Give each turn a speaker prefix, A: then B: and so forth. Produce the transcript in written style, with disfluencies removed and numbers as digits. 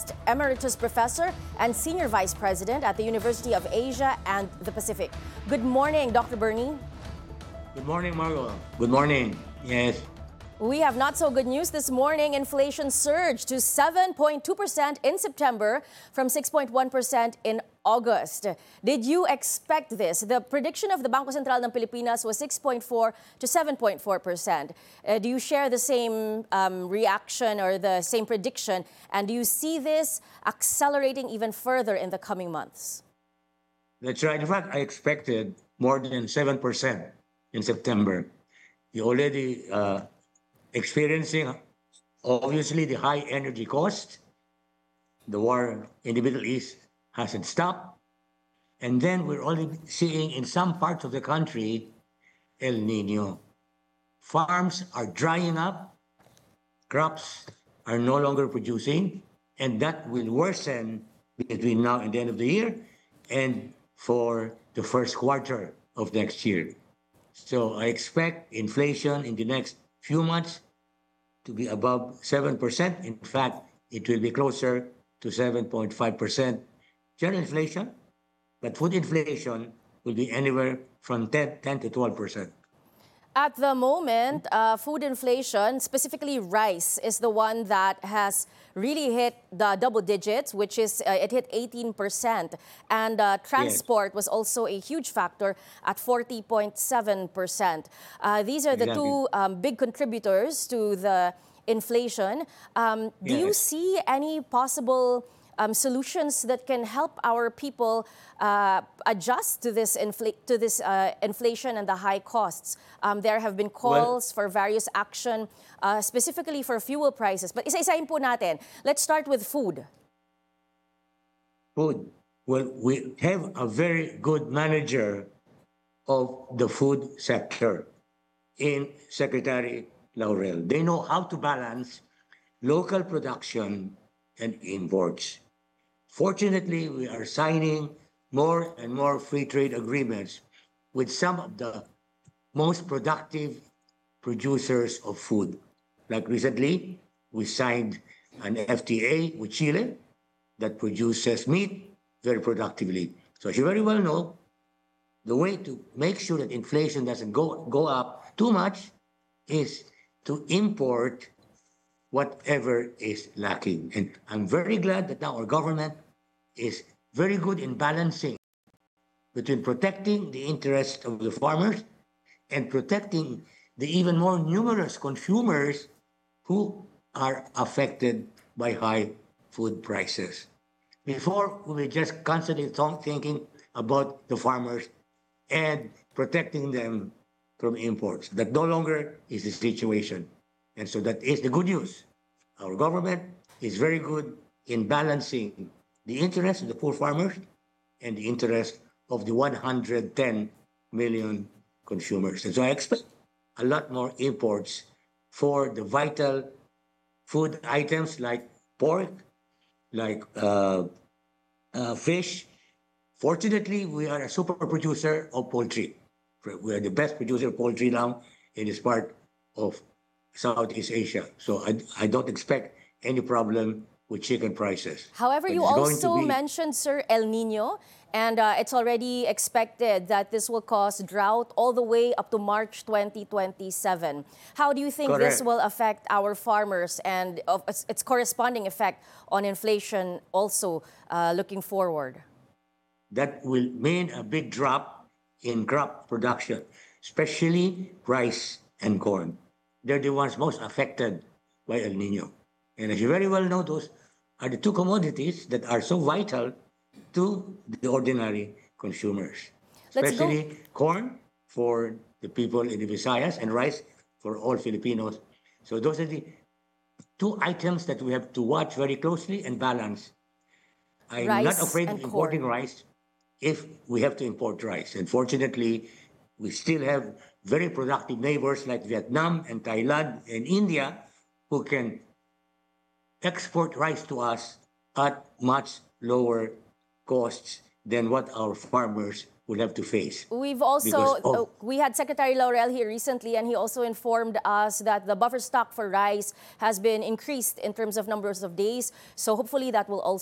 A: Economist, Emeritus Professor, and Senior Vice President at the University of Asia and the Pacific. Good morning, Dr. Bernie.
B: Good morning, Margo. Good morning. Yes.
A: We have not so good news this morning. Inflation surged to 7.2% in September from 6.1% in August. Did you expect this? The prediction of the Bangko Sentral ng Pilipinas was 6.4 to 7.4%. Do you share the same reaction or the same prediction? And do you see this accelerating even further in the coming months?
B: That's right. In fact, I expected more than 7% in September. You already experiencing, obviously, the high energy cost. The war in the Middle East hasn't stopped. And then we're only seeing in some parts of the country El Nino. Farms are drying up, crops are no longer producing, and that will worsen between now and the end of the year and for the first quarter of next year. So I expect inflation in the next few months to be above 7%. In fact, it will be closer to 7.5% general inflation, but food inflation will be anywhere from 10 to 12%.
A: At the moment, food inflation, specifically rice, is the one that has really hit the double digits, which is it hit 18%. And transport was also a huge factor at 40.7%. These are the two big contributors to the inflation. Do you see any possible solutions that can help our people adjust to this inflation and the high costs? There have been calls for various action, specifically for fuel prices. But isa-isahin po natin. Let's start with food.
B: Food. Well, we have a very good manager of the food sector in Secretary Laurel. They know how to balance local production and imports. Fortunately, we are signing more and more free trade agreements with some of the most productive producers of food. Like recently, we signed an FTA with Chile that produces meat very productively. So as you very well know, the way to make sure that inflation doesn't go up too much is to import whatever is lacking. And I'm very glad that now our government is very good in balancing between protecting the interests of the farmers and protecting the even more numerous consumers who are affected by high food prices. Before, we were just constantly thinking about the farmers and protecting them from imports. That no longer is the situation. And so that is the good news. Our government is very good in balancing the interests of the poor farmers and the interest of the 110 million consumers. And so I expect a lot more imports for the vital food items like pork, like fish. Fortunately, we are a super producer of poultry. We are the best producer of poultry now in this part of Southeast Asia. So I don't expect any problem with chicken prices.
A: However, you also mentioned, sir, El Nino, and it's already expected that this will cause drought all the way up to March 2027. How do you think this will affect our farmers and its corresponding effect on inflation also looking forward?
B: That will mean a big drop in crop production, especially rice and corn. They're the ones most affected by El Nino. And as you very well know, those are the two commodities that are so vital to the ordinary consumers. Especially corn for the people in the Visayas and rice for all Filipinos. So those are the two items that we have to watch very closely and balance. I'm not afraid of importing rice if we have to import rice. And fortunately, we still have very productive neighbors like Vietnam and Thailand and India who can export rice to us at much lower costs than what our farmers will have to face.
A: We've also,
B: Because of-
A: we had Secretary Laurel here recently, and he also informed us that the buffer stock for rice has been increased in terms of numbers of days. So hopefully that will also